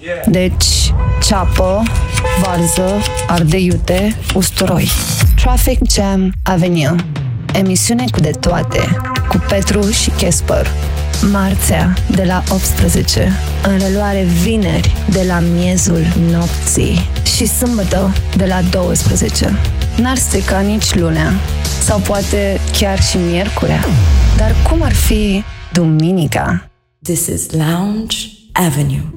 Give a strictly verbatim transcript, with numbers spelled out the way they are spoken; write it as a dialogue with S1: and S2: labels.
S1: Deci, ceapă, varză, ardei iute, usturoi. Traffic Jam Avenue. Emisiune cu de toate, cu Petru și Casper. Marțea, de la optsprezece. În reluare vineri, de la miezul nopții. Și sâmbătă, de la douăsprezece. N-ar strica nici lunea. Sau poate chiar și miercurea. Dar cum ar fi duminica?
S2: This is Lounge Avenue.